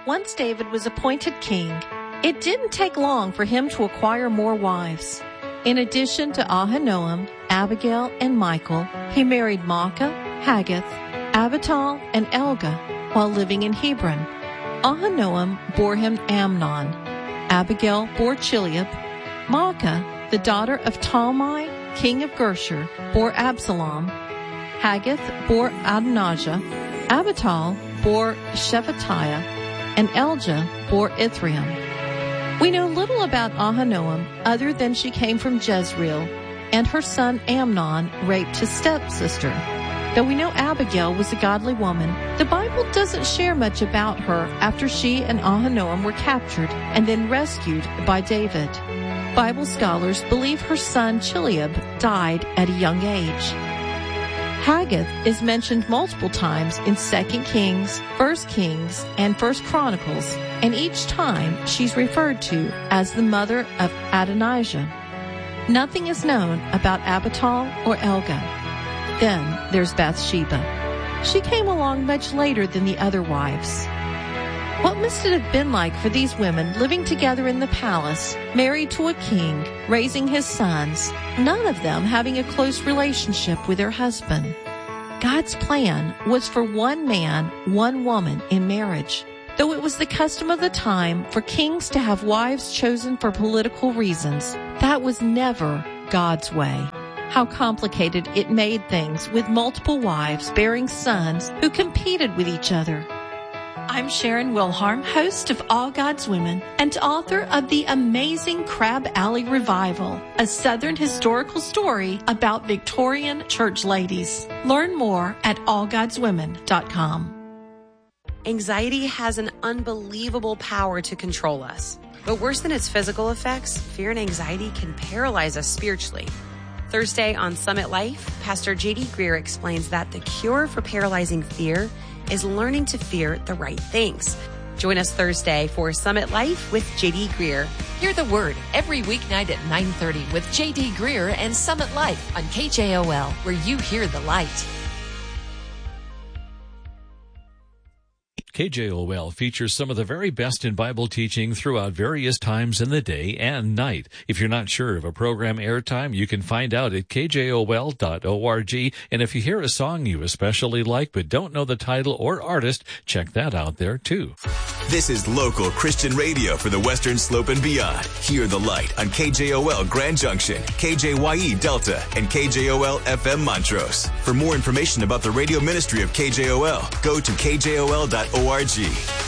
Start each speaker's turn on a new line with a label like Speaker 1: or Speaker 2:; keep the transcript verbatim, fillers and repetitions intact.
Speaker 1: Once David was appointed king, it didn't take long for him to acquire more wives. In addition to Ahinoam, Abigail, and Michal, he married Maacah, Haggith, Abital, and Elgah while living in Hebron. Ahinoam bore him Amnon. Abigail bore Chileab. Maacah, the daughter of Talmai, king of Geshur, bore Absalom. Haggith bore Adonijah. Abital bore Shephatiah, and Elgah bore Ithream. We know little about Ahinoam other than she came from Jezreel, and her son Amnon raped his stepsister. Though we know Abigail was a godly woman, the Bible doesn't share much about her after she and Ahinoam were captured and then rescued by David. Bible scholars believe her son Chileab died at a young age. Haggith is mentioned multiple times in Second Kings, First Kings, and First Chronicles, and each time she's referred to as the mother of Adonijah. Nothing is known about Abital or Elgah. Then there's Bathsheba. She came along much later than the other wives. What must it have been like for these women living together in the palace, married to a king, raising his sons, none of them having a close relationship with their husband? God's plan was for one man, one woman in marriage. Though it was the custom of the time for kings to have wives chosen for political reasons, that was never God's way. How complicated it made things with multiple wives bearing sons who competed with each other. I'm Sharon Wilharm, host of All God's Women and author of the amazing Crab Alley Revival, a Southern historical story about Victorian church ladies. Learn more at all gods women dot com.
Speaker 2: Anxiety has an unbelievable power to control us. But worse than its physical effects, fear and anxiety can paralyze us spiritually. Thursday on Summit Life, Pastor J D Greer explains that the cure for paralyzing fear is learning to fear the right things. Join us Thursday for Summit Life with J D Greer.
Speaker 3: Hear the word every weeknight at nine thirty with J D Greer and Summit Life on K J O L, where you hear the light.
Speaker 4: K J O L features some of the very best in Bible teaching throughout various times in the day and night. If you're not sure of a program airtime, you can find out at K J O L dot org. And if you hear a song you especially like but don't know the title or artist, check that out there too.
Speaker 5: This is local Christian radio for the Western Slope and beyond. Hear the light on K J O L Grand Junction, K J Y E Delta, and K J O L F M Montrose. For more information about the radio ministry of K J O L, go to K J O L dot org.